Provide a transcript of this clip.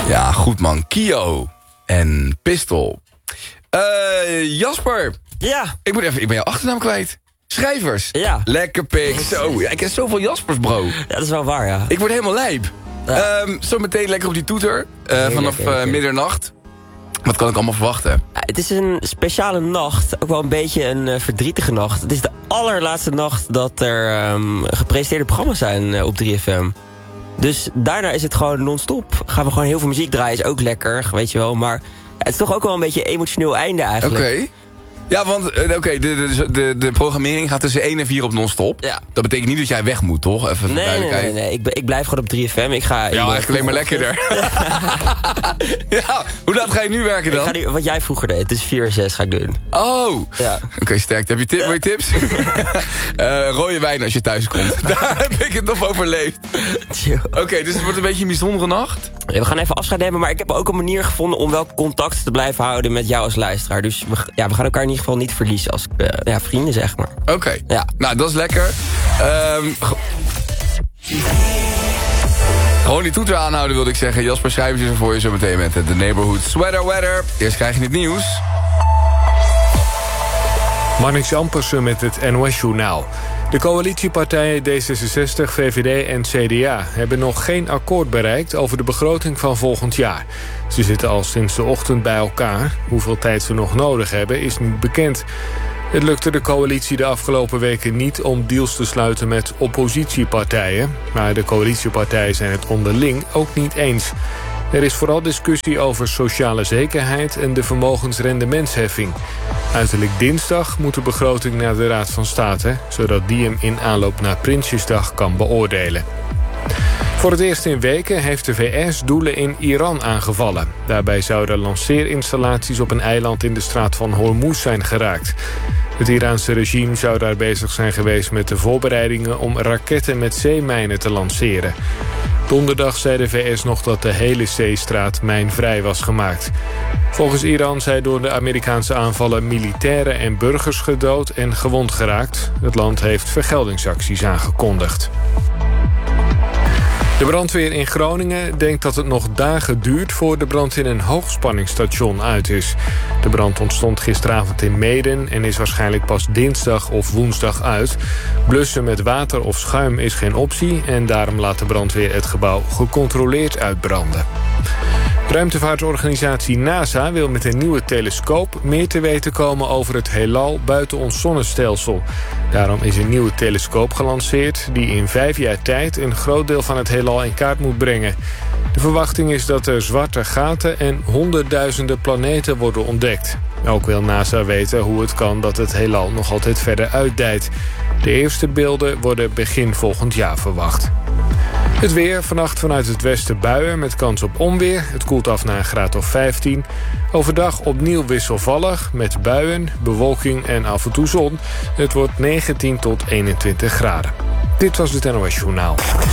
Ja, goed man. Kio en Pistol. Jasper. Ja. Ik ben jouw achternaam kwijt. Schrijvers. Ja. Lekker pik. Zo, ja, ik ken zoveel Jaspers, bro. Ja, dat is wel waar, ja. Ik word helemaal lijp. Ja. Zo meteen lekker op die toeter. Vanaf middernacht. Wat kan ik allemaal verwachten? Ja, het is een speciale nacht. Ook wel een beetje een verdrietige nacht. Het is de allerlaatste nacht dat er gepresenteerde programma's zijn op 3FM. Dus daarna is het gewoon non-stop. Gaan we gewoon heel veel muziek draaien. Is ook lekker, weet je wel. Maar het is toch ook wel een beetje een emotioneel einde eigenlijk. Oké. Ja, want de programmering gaat tussen 1 en 4 op non-stop. Ja. Dat betekent niet dat jij weg moet, toch? Even voor duidelijkheid. Nee. Ik blijf gewoon op 3FM. Ik ga eigenlijk alleen maar lekkerder. Ja, hoe laat ga je nu werken dan? Ik ga nu, wat jij vroeger deed. Dus 4 en 6 ga ik doen. Oh, ja. Oké, sterk. Heb je mooie tips? Rode wijn als je thuis komt. Daar heb ik het nog overleefd. Oké, dus het wordt een beetje een bijzondere nacht. Ja, we gaan even afscheid nemen, maar ik heb ook een manier gevonden om wel contact te blijven houden met jou als luisteraar. Dus we gaan elkaar in ieder geval niet verliezen als vrienden, zeg maar. Oké. Ja. Nou, dat is lekker. Gewoon die toeter aanhouden, wilde ik zeggen. Jasper Schrijvers is er voor je zo meteen met de Neighborhood Sweater Weather. Eerst krijg je het nieuws. Marnix Ampersen met het NOS-journaal. De coalitiepartijen D66, VVD en CDA hebben nog geen akkoord bereikt over de begroting van volgend jaar. Ze zitten al sinds de ochtend bij elkaar. Hoeveel tijd ze nog nodig hebben is niet bekend. Het lukte de coalitie de afgelopen weken niet om deals te sluiten met oppositiepartijen. Maar de coalitiepartijen zijn het onderling ook niet eens. Er is vooral discussie over sociale zekerheid en de vermogensrendementsheffing. Uiterlijk dinsdag moet de begroting naar de Raad van State, zodat die hem in aanloop naar Prinsjesdag kan beoordelen. Voor het eerst in weken heeft de VS doelen in Iran aangevallen. Daarbij zouden lanceerinstallaties op een eiland in de straat van Hormuz zijn geraakt. Het Iraanse regime zou daar bezig zijn geweest met de voorbereidingen om raketten met zeemijnen te lanceren. Donderdag zei de VS nog dat de hele zeestraat mijnvrij was gemaakt. Volgens Iran zijn door de Amerikaanse aanvallen militairen en burgers gedood en gewond geraakt. Het land heeft vergeldingsacties aangekondigd. De brandweer in Groningen denkt dat het nog dagen duurt voor de brand in een hoogspanningsstation uit is. De brand ontstond gisteravond in Meeden en is waarschijnlijk pas dinsdag of woensdag uit. Blussen met water of schuim is geen optie en daarom laat de brandweer het gebouw gecontroleerd uitbranden. Ruimtevaartorganisatie NASA wil met een nieuwe telescoop meer te weten komen over het heelal buiten ons zonnestelsel. Daarom is een nieuwe telescoop gelanceerd die in 5 jaar tijd een groot deel van het heelal in kaart moet brengen. De verwachting is dat er zwarte gaten en honderdduizenden planeten worden ontdekt. Ook wil NASA weten hoe het kan dat het heelal nog altijd verder uitdijt. De eerste beelden worden begin volgend jaar verwacht. Het weer, vannacht vanuit het westen buien met kans op onweer. Het koelt af naar een graad of 15. Overdag opnieuw wisselvallig met buien, bewolking en af en toe zon. Het wordt 19 tot 21 graden. Dit was het NOS Journaal.